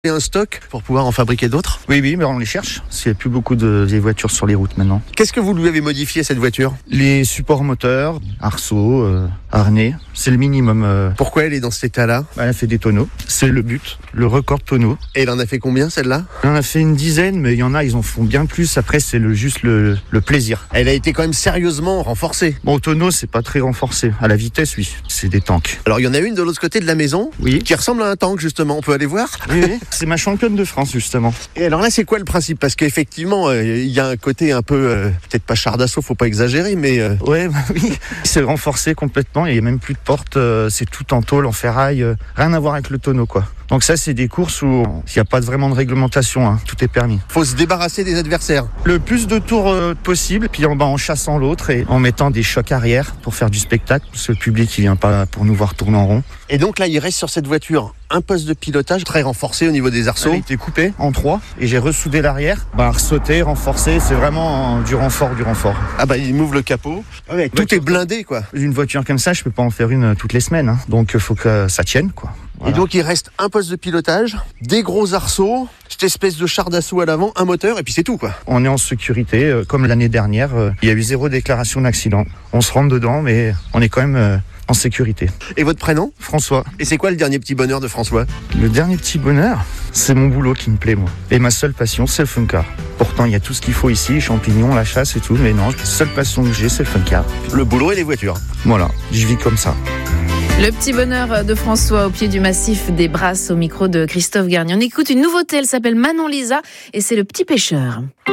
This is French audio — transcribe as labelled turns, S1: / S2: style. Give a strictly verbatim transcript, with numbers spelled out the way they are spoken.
S1: Et un stock pour pouvoir en fabriquer d'autres?
S2: Oui, oui, mais on les cherche. Il n'y a plus beaucoup de vieilles voitures sur les routes maintenant.
S1: Qu'est-ce que vous lui avez modifié à cette voiture?
S2: Les supports moteurs, arceaux, euh, harnais, c'est le minimum. Euh...
S1: Pourquoi elle est dans cet état-là?
S2: Elle a fait des tonneaux. C'est le but, le record de tonneaux.
S1: Et elle en a fait combien, celle-là?
S2: Elle en a fait une dizaine, mais il y en a, ils en font bien plus. Après, c'est le, juste le, le plaisir.
S1: Elle a été quand même sérieusement renforcée.
S2: Bon, au tonneau, c'est pas très renforcé. À la vitesse, oui, c'est des tanks.
S1: Alors, il y en a une de l'autre côté de la maison,
S2: oui,
S1: qui ressemble à un tank, justement. On peut aller voir?
S2: Oui, oui. C'est ma championne de France, justement.
S1: Et alors là, c'est quoi le principe? Parce qu'effectivement, il euh, y a un côté un peu, euh, peut-être pas char d'assaut, faut pas exagérer, mais... Euh...
S2: Ouais, bah oui, c'est renforcé complètement, il n'y a même plus de porte, euh, c'est tout en tôle, en ferraille, euh, rien à voir avec le tonneau, quoi. Donc ça, c'est des courses où il n'y a pas vraiment de réglementation, hein, tout est permis.
S1: Faut se débarrasser des adversaires.
S2: Le plus de tours euh, possible, puis en, bah, en chassant l'autre et en mettant des chocs arrière pour faire du spectacle, parce que le public, il vient pas pour nous voir tourner en rond.
S1: Et donc là, il reste sur cette voiture un poste de pilotage très renforcé au niveau des arceaux.
S2: Elle a été coupée en trois et j'ai ressoudé l'arrière. Bah, ressauté, renforcé, c'est vraiment euh, du renfort, du renfort.
S1: Ah bah, il m'ouvre le capot. Ah ouais, tout voiture, est blindé, quoi.
S2: Une voiture comme ça, je peux pas en faire une euh, toutes les semaines, hein. Donc il faut que ça tienne, quoi. Voilà.
S1: Et donc il reste un poste de pilotage, des gros arceaux, cette espèce de char d'assaut à l'avant, un moteur et puis c'est tout, quoi.
S2: On est en sécurité, euh, comme l'année dernière, euh, il y a eu zéro déclaration d'accident. On se rentre dedans, mais on est quand même euh, en sécurité.
S1: Et votre prénom?
S2: François.
S1: Et c'est quoi le dernier petit bonheur de François?
S2: Le dernier petit bonheur, c'est mon boulot qui me plaît, moi. Et ma seule passion, c'est le fun car. Pourtant, il y a tout ce qu'il faut ici, champignons, la chasse et tout, mais non, la seule passion que j'ai, c'est le fun car.
S1: Le boulot et les voitures.
S2: Voilà, je vis comme ça.
S3: Le petit bonheur de François au pied du massif des Brasses au micro de Christophe Garnier. On écoute une nouveauté, elle s'appelle Manon Lisa et c'est Le Petit Pêcheur.